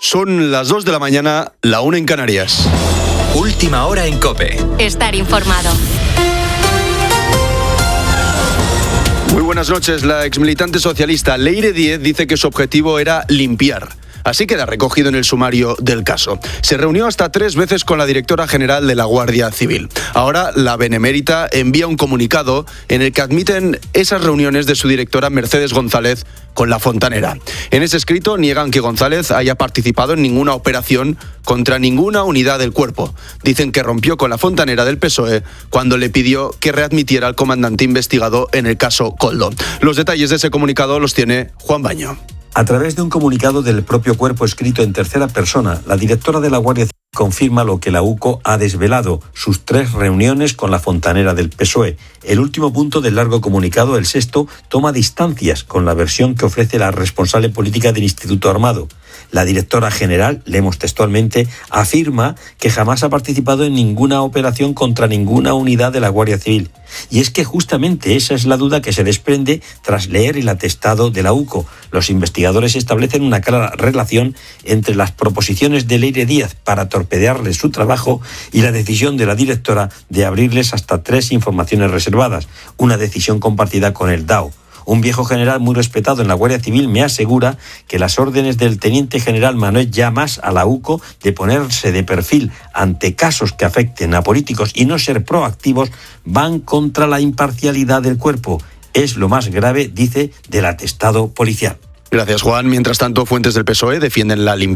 Son las 2 de la mañana, la 1 en Canarias. Última hora en COPE. Estar informado. Muy buenas noches. La exmilitante socialista Leire Díez dice que su objetivo era limpiar. Así queda recogido en el sumario del caso. Se reunió hasta 3 veces con la directora general de la Guardia Civil. Ahora la benemérita envía un comunicado en el que admiten esas reuniones de su directora Mercedes González con la fontanera. En ese escrito niegan que González haya participado en ninguna operación contra ninguna unidad del cuerpo. Dicen que rompió con la fontanera del PSOE cuando le pidió que readmitiera al comandante investigado en el caso Koldo. Los detalles de ese comunicado los tiene Juan Baño. A través de un comunicado del propio cuerpo escrito en tercera persona, la directora de la Guardia Civil confirma lo que la UCO ha desvelado, sus 3 reuniones con la fontanera del PSOE. El último punto del largo comunicado, el sexto, toma distancias con la versión que ofrece la responsable política del Instituto Armado. La directora general, leemos textualmente, afirma que jamás ha participado en ninguna operación contra ninguna unidad de la Guardia Civil. Y es que justamente esa es la duda que se desprende tras leer el atestado de la UCO. Los investigadores establecen una clara relación entre las proposiciones de Leire Díez para torpedearles su trabajo y la decisión de la directora de abrirles hasta 3 informaciones reservadas, una decisión compartida con el DAO. Un viejo general muy respetado en la Guardia Civil me asegura que las órdenes del teniente general Manuel Llamas a la UCO de ponerse de perfil ante casos que afecten a políticos y no ser proactivos van contra la imparcialidad del cuerpo. Es lo más grave, dice, del atestado policial. Gracias, Juan. Mientras tanto, fuentes del PSOE defienden la limpieza